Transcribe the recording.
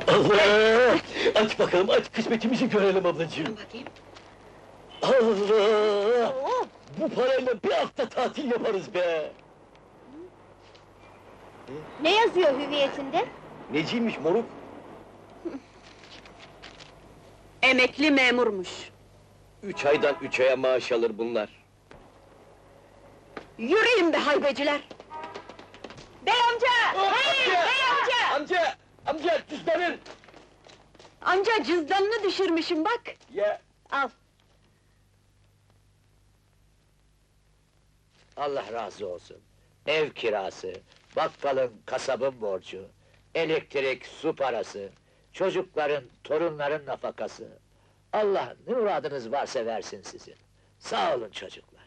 Allah! Aç bakalım, aç kısmetimizi görelim ablacığım. Bakayım. Allah! Oo, Bu parayla bir hafta tatil yaparız be! ne yazıyor hüviyetinde? Neciymiş moruk? Emekli memurmuş. 3 aydan 3 aya maaş alır bunlar. Yürüyün be haybeciler! Bey amca! Hey, bey amca! Amca! Amca, cüzdanın! Amca cüzdanını düşürmüşüm bak! Ya! Al! Allah razı olsun. Ev kirası, bakkalın, kasabın borcu, elektrik, su parası, çocukların, torunların nafakası. Allah ne muradınız varsa versin sizin. Sağ olun çocuklar.